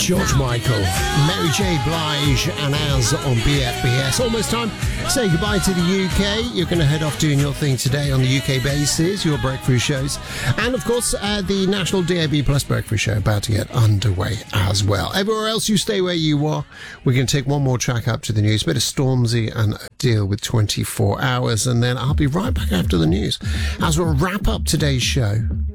George Michael, Mary J. Blige and Az on BFBS. Almost time to say goodbye to the UK. You're going to head off doing your thing today on the UK basis, your breakthrough shows. And of course, the National DAB Plus breakthrough show about to get underway as well. Everywhere else, you stay where you are. We're going to take one more track up to the news. Bit of Stormzy and deal with 24 hours. And then I'll be right back after the news as we'll wrap up today's show